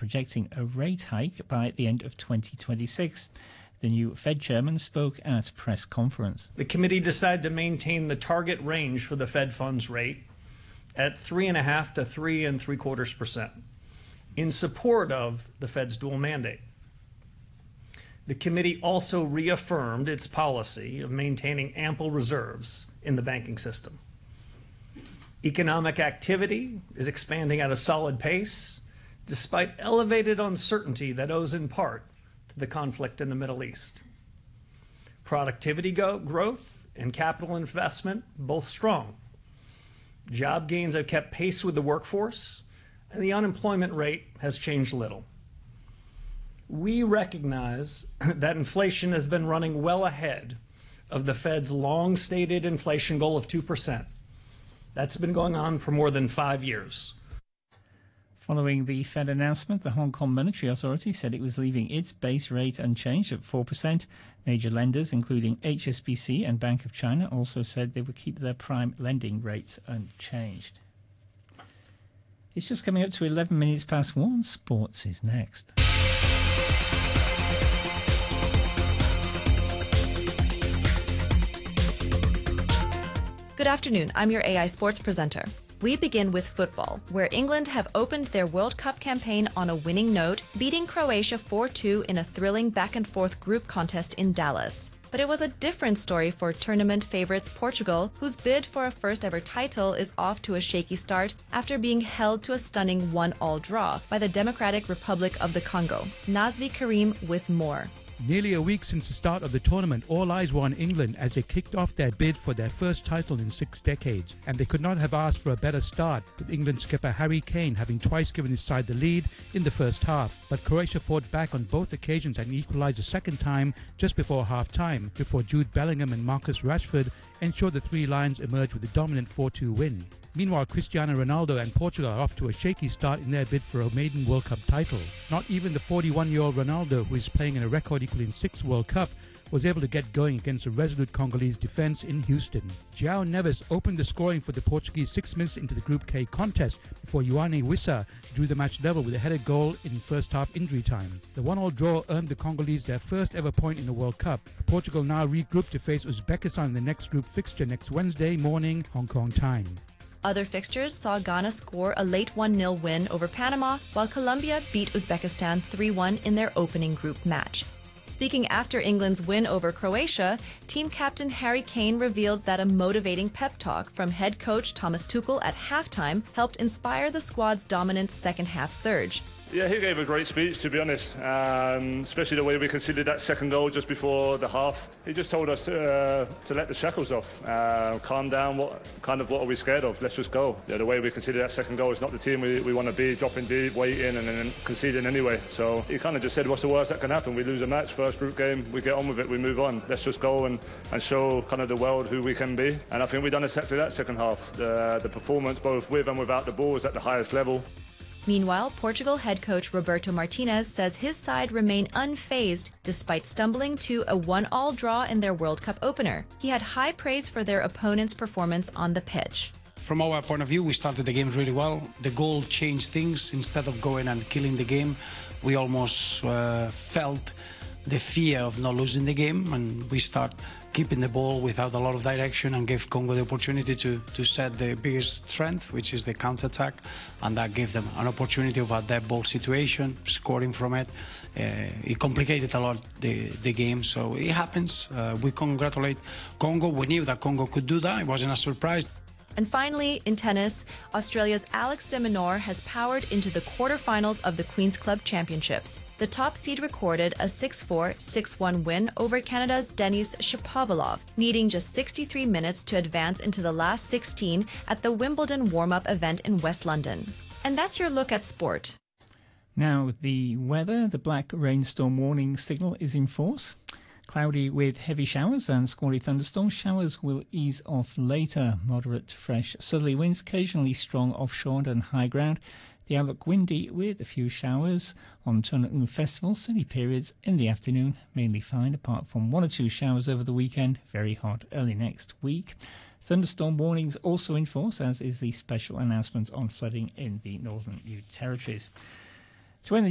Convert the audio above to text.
projecting a rate hike by the end of 2026. The new Fed chairman spoke at a press conference. The committee decided to maintain the target range for the Fed funds rate at 3.5% to 3.75% in support of the Fed's dual mandate. The committee also reaffirmed its policy of maintaining ample reserves in the banking system. Economic activity is expanding at a solid pace, despite elevated uncertainty that owes in part to the conflict in the Middle East. Productivity growth and capital investment both strong. Job gains have kept pace with the workforce, and the unemployment rate has changed little. We recognize that inflation has been running well ahead of the Fed's long-stated inflation goal of 2%. That's been going on for more than 5 years. Following the Fed announcement, the Hong Kong Monetary Authority said it was leaving its base rate unchanged at 4%. Major lenders, including HSBC and Bank of China, also said they would keep their prime lending rates unchanged. It's just coming up to 11 minutes past 1. Sports is next. Good afternoon, I'm your AI Sports presenter. We begin with football, where England have opened their World Cup campaign on a winning note, beating Croatia 4-2 in a thrilling back-and-forth group contest in Dallas. But it was a different story for tournament favourites Portugal, whose bid for a first-ever title is off to a shaky start after being held to a stunning 1-1 draw by the Democratic Republic of the Congo. Nazvi Karim with more. Nearly a week since the start of the tournament, all eyes were on England as they kicked off their bid for their first title in 6 decades. And they could not have asked for a better start, with England skipper Harry Kane having twice given his side the lead in the first half. But Croatia fought back on both occasions and equalised a second time just before half-time, before Jude Bellingham and Marcus Rashford ensured the Three Lions emerged with a dominant 4-2 win. Meanwhile, Cristiano Ronaldo and Portugal are off to a shaky start in their bid for a maiden World Cup title. Not even the 41-year-old Ronaldo, who is playing in a record equaling 6 World Cup, was able to get going against a resolute Congolese defence in Houston. João Neves opened the scoring for the Portuguese 6 minutes into the Group K contest before Ioane Wissa drew the match level with a headed goal in first half injury time. The 1-1 draw earned the Congolese their first ever point in the World Cup. Portugal now regroup to face Uzbekistan in the next group fixture next Wednesday morning, Hong Kong time. Other fixtures saw Ghana score a late 1-0 win over Panama, while Colombia beat Uzbekistan 3-1 in their opening group match. Speaking after England's win over Croatia, team captain Harry Kane revealed that a motivating pep talk from head coach Thomas Tuchel at halftime helped inspire the squad's dominant second-half surge. Yeah, he gave a great speech, to be honest, especially the way we conceded that second goal just before the half. He just told us to let the shackles off, calm down, what are we scared of, let's just go. Yeah, the way we conceded that second goal is not the team we want to be, dropping deep, waiting and then conceding anyway. So he kind of just said, what's the worst that can happen? We lose a match, first group game, we get on with it, we move on. Let's just go and show kind of the world who we can be. And I think we've done exactly that second half. The performance, both with and without the ball, was at the highest level. Meanwhile, Portugal head coach Roberto Martinez says his side remain unfazed despite stumbling to a 1-1 draw in their World Cup opener. He had high praise for their opponent's performance on the pitch. From our point of view, we started the game really well. The goal changed things. Instead of going and killing the game, we almost felt the fear of not losing the game, and we start keeping the ball without a lot of direction and gave Congo the opportunity to set the biggest strength, which is the counter-attack, and that gave them an opportunity of a dead ball situation, scoring from it. It complicated a lot the game, so it happens. We congratulate Congo. We knew that Congo could do that. It wasn't a surprise. And finally, in tennis, Australia's Alex de Minaur has powered into the quarterfinals of the Queen's Club Championships. The top seed recorded a 6-4, 6-1 win over Canada's Denis Shapovalov, needing just 63 minutes to advance into the last 16 at the Wimbledon warm-up event in West London. And that's your look at sport. Now, the weather, the black rainstorm warning signal is in force. Cloudy with heavy showers and squally thunderstorms. Showers will ease off later. Moderate to fresh southerly winds, occasionally strong offshore and high ground. The outlook windy with a few showers on Tunung Festival. Sunny periods in the afternoon, mainly fine apart from 1 or 2 showers over the weekend. Very hot early next week. Thunderstorm warnings also in force, as is the special announcement on flooding in the Northern New Territories. To end the